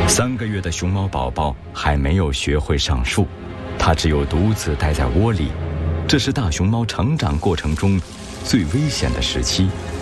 3个月的熊猫宝宝还没有学会上树，它只有独自待在窝里。这是大熊猫成长过程中最危险的时期。